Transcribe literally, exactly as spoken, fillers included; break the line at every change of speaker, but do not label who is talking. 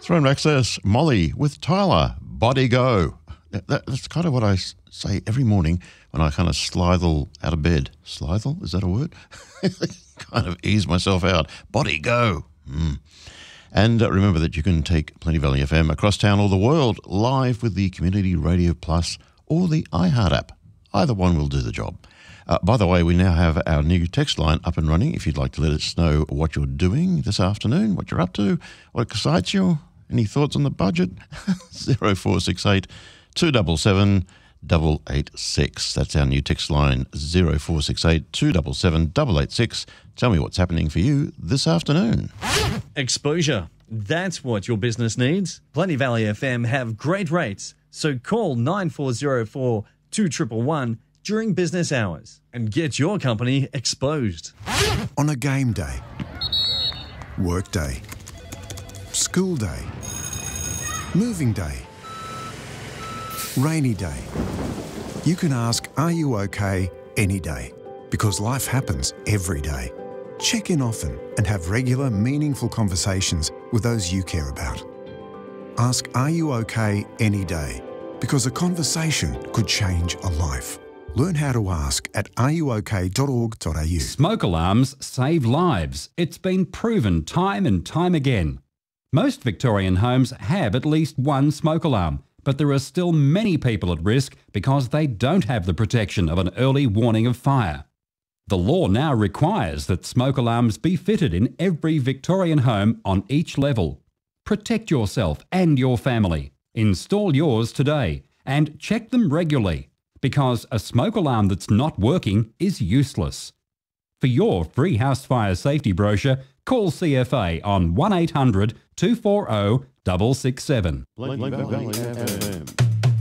Throne Access, Molly with Tyler, Body Go. That, that's kind of what I say every morning when I kind of slither out of bed. Slither, is that a word? Kind of ease myself out. Body Go. Mm. And uh, remember that you can take Plenty Valley F M across town or the world live with the Community Radio Plus or the iHeart app. Either one will do the job. Uh, by the way, we now have our new text line up and running. If you'd like to let us know what you're doing this afternoon, what you're up to, what excites you, any thoughts on the budget, zero four six eight, two seven seven, eight eight six. That's our new text line, zero four six eight, two seven seven, eight eight six. Tell me what's happening for you this afternoon.
Exposure. That's what your business needs. Plenty Valley F M have great rates, so call nine four zero four, two one one one during business hours and get your company exposed.
On a game day, work day, school day, moving day, rainy day, you can ask, are you okay, any day, because life happens every day. Check in often and have regular, meaningful conversations with those you care about. Ask, are you okay, any day, because a conversation could change a life. Learn how to ask at are you okay dot org dot a u.
Smoke alarms save lives. It's been proven time and time again. Most Victorian homes have at least one smoke alarm, but there are still many people at risk because they don't have the protection of an early warning of fire. The law now requires that smoke alarms be fitted in every Victorian home on each level. Protect yourself and your family. Install yours today and check them regularly, because a smoke alarm that's not working is useless. For your free house fire safety brochure, call C F A on one eight hundred, two four zero, six six seven.
Plenty Valley F M.